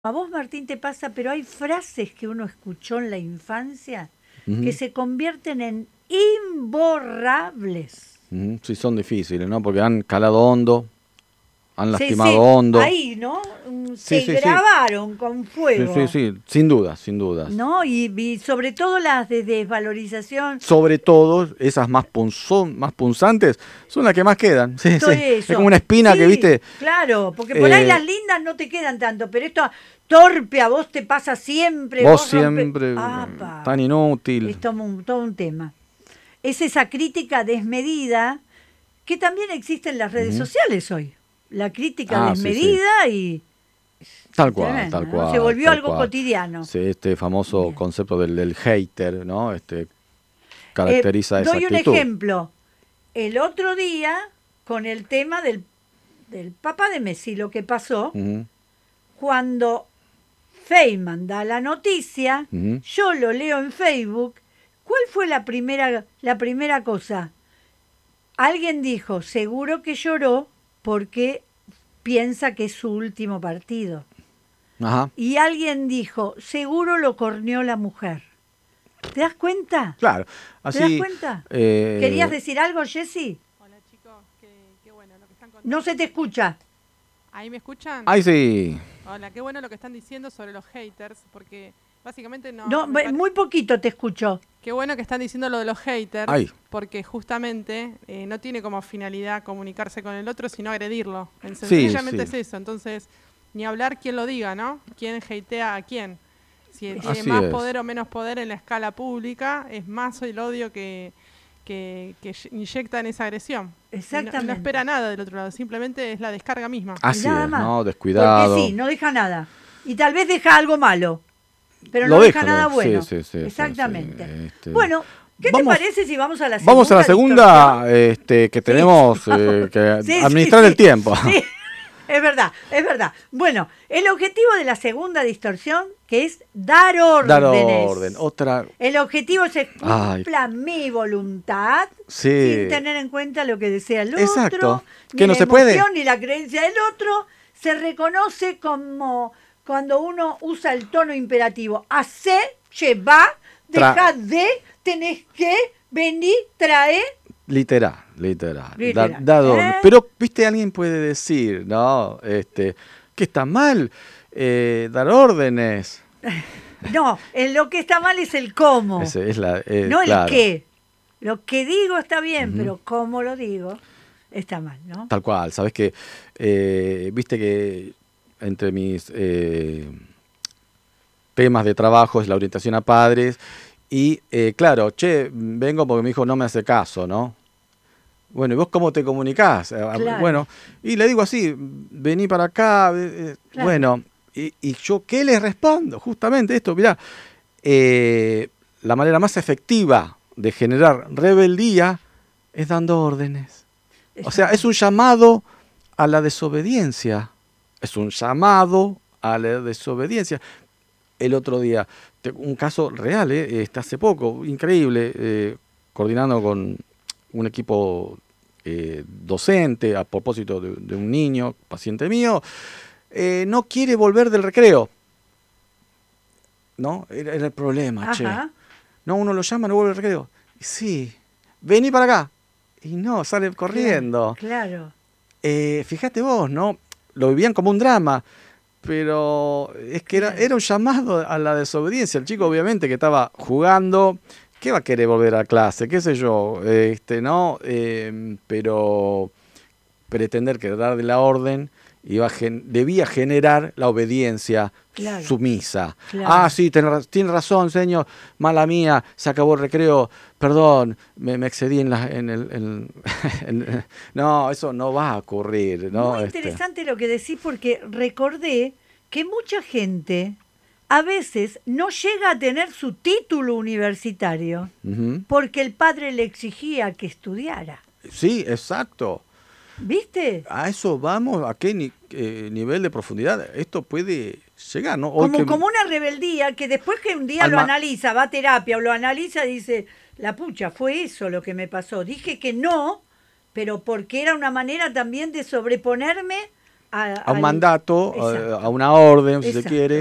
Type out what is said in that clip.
A vos, Martín, te pasa, pero hay frases que uno escuchó en la infancia que se convierten en imborrables. Sí, son difíciles, ¿no? Porque han calado hondo, han lastimado Se, hondo. ahí, ¿no? Sí, Se sí, sí. grabaron con Sí, sí, fuego, sí. Sin dudas, sin dudas. ¿no? Y sobre todo las de desvalorización, Sobre todo, esas más punzantes son las que más quedan. Sí, todo sí. Es como eso. una espina que, Sí, viste. claro, porque por ahí las eh, lindas no te quedan tanto, pero esto torpe a vos te pasa siempre, vos vos rompes. siempre ¡Apa! tan inútil. Es todo un tema. Es esa crítica desmedida que también existe en las redes Ujú. sociales hoy. La crítica Ah, sí, sí. desmedida y Tal cual, tremendo, tal ¿no? Se cual, volvió tal algo cual. cotidiano. Sí, este famoso Bien. concepto del hater, ¿no? Caracteriza esa Doy un actitud. ejemplo. El otro día, con el tema del papá de Messi, lo que pasó, Ujú, cuando Feynman da la noticia, ujú. yo lo leo en Facebook. ¿Cuál fue la primera cosa? Alguien dijo, seguro que lloró porque piensa que es su último partido. Ajá. Y alguien dijo, seguro lo corneó la mujer. ¿Te das cuenta? Claro. ¿Te das Así. cuenta? ¿Querías eh, decir algo, Jessy? Hola chicos, qué bueno lo que están No contando. se te escucha. ¿Ahí me escuchan? Ay, sí. Hola, qué bueno lo que están diciendo sobre los haters, porque básicamente No, muy poquito te escucho. Qué bueno que están diciendo lo de los haters, Ay. porque justamente no tiene como finalidad comunicarse con el otro, sino agredirlo. Sí, Sencillamente sí. es eso. Entonces, ni hablar quién lo diga, ¿no? ¿Quién hatea a quién? Si tiene Así más es. poder o menos poder en la escala pública, es más el odio que inyecta en esa agresión. Exactamente. No espera nada del otro lado, simplemente es la descarga misma. Así Nada es, más. ¿no? Porque Descuidado. sí, no deja nada. Y tal vez deja algo malo, pero Lo no deja deja, nada sí, bueno. sí, sí, sí, Exactamente. sí, Bueno, ¿qué te Vamos, parece si vamos a la segunda vamos a la segunda, distorsión? que Sí, tenemos vamos. que Sí, administrar el tiempo. Sí, es verdad, es verdad. Bueno, el objetivo de la segunda distorsión, que es dar Dar órdenes. orden. Otra. El objetivo es que Ay, cumpla mi voluntad sin sí. tener en cuenta lo que desea el Exacto. otro, Que ni no la se puede. emoción, ni la creencia del otro. Se reconoce como cuando uno usa el tono imperativo. Hacé, lleva, dejá de, tenés que, vení, trae. Literal, literal. Literal. Dar orden. Pero, viste, alguien puede decir, ¿no? Que está mal dar órdenes. No, lo que está mal es el cómo, no el Claro. qué. Lo que digo está bien, Ujú. pero cómo lo digo está mal, ¿no? Tal cual, sabes que, viste que entre mis temas de trabajo es la orientación a padres y claro, vengo porque mi hijo no me hace caso, ¿no? Bueno, ¿y vos cómo te comunicás? Claro. Bueno, y le digo así, vení para acá, Claro. bueno, y yo, ¿qué les respondo? Justamente esto, mirá, la manera más efectiva de generar rebeldía es dando órdenes. O sea, es un llamado a la desobediencia. Es un llamado a la desobediencia. El otro día, un caso real, hace poco, increíble, coordinando con un equipo docente a propósito de un niño, paciente mío, no quiere volver del recreo. ¿No? Era el problema, Ajá. che. No, uno lo llama, no vuelve al recreo. Y sí, vení para acá. Y no, sale corriendo. Claro. Fíjate vos, ¿no? Lo vivían como un drama, pero es que era un llamado a la desobediencia. El chico, obviamente, que estaba jugando, ¿qué va a querer volver a clase? ¿Qué sé yo? ¿No? Pero pretender que darle la orden debía generar la obediencia sumisa. Claro. Ah, sí, tiene razón, señor, mala mía, se acabó el recreo, perdón, me excedí No, eso no va a ocurrir, ¿no? Muy interesante lo que decís, porque recordé que mucha gente a veces no llega a tener su título universitario porque el padre le exigía que estudiara. Sí, exacto. ¿Viste? A eso vamos, ¿a qué nivel de profundidad esto puede llegar, ¿no? Como una rebeldía que después que un día lo analiza, va a terapia o lo analiza, dice, la pucha, fue eso lo que me pasó. Dije que no, pero porque era una manera también de sobreponerme a un mandato, a una orden, si se quiere.